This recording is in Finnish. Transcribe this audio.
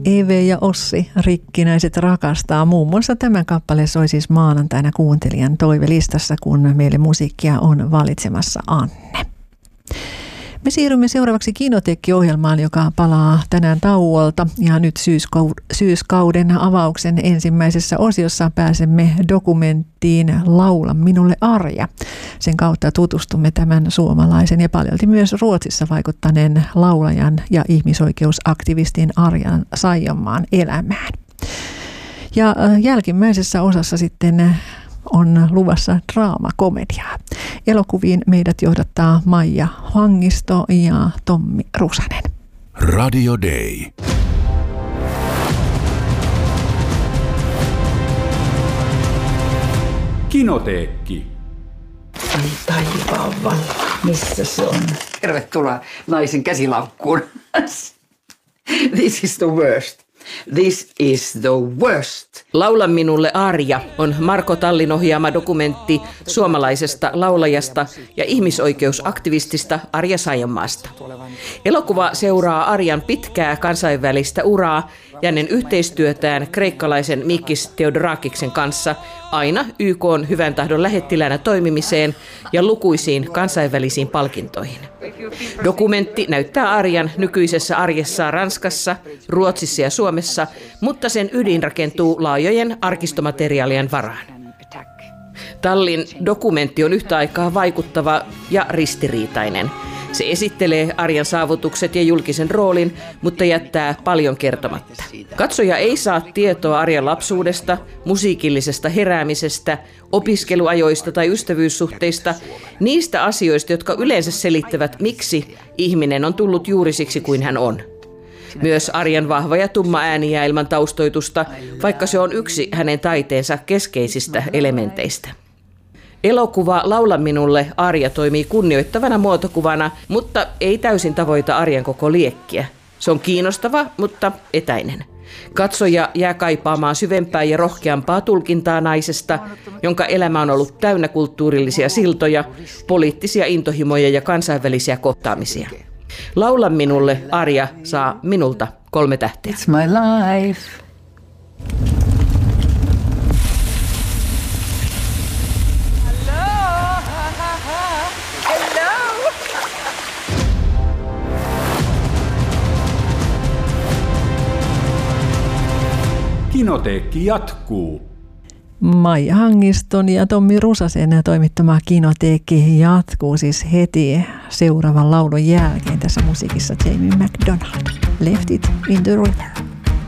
Eve ja Ossi, Rikkinäiset rakastaa. Muun muassa tämä kappale soi siis maanantaina kuuntelijan toivelistassa, kun meille musiikkia on valitsemassa Anne. Me siirrymme seuraavaksi Kinotekki-ohjelmaan, joka palaa tänään tauolta. Ja nyt syyskauden avauksen ensimmäisessä osiossa pääsemme dokumenttiin Laula minulle Arja. Sen kautta tutustumme tämän suomalaisen ja paljolti myös Ruotsissa vaikuttaneen laulajan ja ihmisoikeusaktivistin Arjan Saijonmaan elämään. Ja jälkimmäisessä osassa sitten on luvassa draamakomediaa. Elokuviin meidät johdattaa Maija Hangisto ja Tommi Rusanen. Radio Day. Kinoteekki. Ai taivaan valla, missä se on? Tervetuloa naisen käsilaukkuun. This is the worst. This is the worst. Laula minulle Arja on Marko Tallin ohjaama dokumentti suomalaisesta laulajasta ja ihmisoikeusaktivistista Arja Saijonmaasta. Elokuva seuraa Arjan pitkää kansainvälistä uraa ja hänen yhteistyötään kreikkalaisen Mikis Theodorakiksen kanssa aina YK:n hyvän tahdon lähettiläänä toimimiseen ja lukuisiin kansainvälisiin palkintoihin. Dokumentti näyttää Arjan nykyisessä arjessaan Ranskassa, Ruotsissa ja Suomessa, mutta sen ydin rakentuu laajojen arkistomateriaalien varaan. Tallin dokumentti on yhtä aikaa vaikuttava ja ristiriitainen. Se esittelee Arjan saavutukset ja julkisen roolin, mutta jättää paljon kertomatta. Katsoja ei saa tietoa Arjan lapsuudesta, musiikillisesta heräämisestä, opiskeluajoista tai ystävyyssuhteista, niistä asioista, jotka yleensä selittävät, miksi ihminen on tullut juuri siksi kuin hän on. Myös Arjan vahva ja tumma ääni jää ilman taustoitusta, vaikka se on yksi hänen taiteensa keskeisistä elementeistä. Elokuva Laula minulle Arja toimii kunnioittavana muotokuvana, mutta ei täysin tavoita Arjan koko liekkiä. Se on kiinnostava, mutta etäinen. Katsoja jää kaipaamaan syvempää ja rohkeampaa tulkintaa naisesta, jonka elämä on ollut täynnä kulttuurillisia siltoja, poliittisia intohimoja ja kansainvälisiä kohtaamisia. Laula minulle Arja saa minulta 3 tähteä. It's my life. Kinoteekki jatkuu. Maija Hangiston ja Tommi Rusasen toimittama Kinoteekki jatkuu siis heti seuraavan laulun jälkeen. Tässä musiikissa Jamie McDonald, Left It in the River.